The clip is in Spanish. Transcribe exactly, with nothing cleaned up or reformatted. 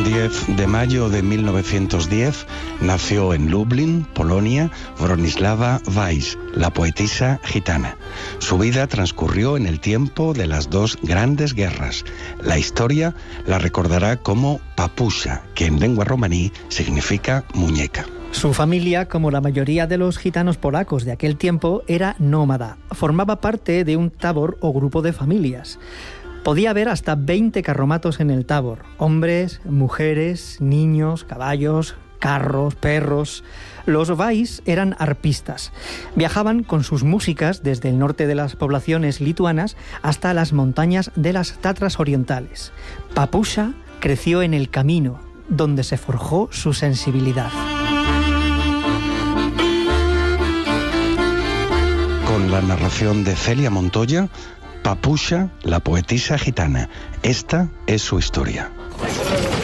diez de mayo de mil novecientos diez nació en Lublin, Polonia, Bronislava Weiss, la poetisa gitana. Su vida transcurrió en el tiempo de las dos grandes guerras. La historia la recordará como Papusha, que en lengua romaní significa muñeca. Su familia, como la mayoría de los gitanos polacos de aquel tiempo, era nómada. Formaba parte de un tabor o grupo de familias. Podía haber hasta veinte carromatos en el tabor. Hombres, mujeres, niños, caballos, carros, perros. Los Weiss eran arpistas. Viajaban con sus músicas desde el norte de las poblaciones lituanas hasta las montañas de las Tatras orientales. Papusha creció en el camino, donde se forjó su sensibilidad. Con la narración de Celia Montoya, Papusha, la poetisa gitana. Esta es su historia.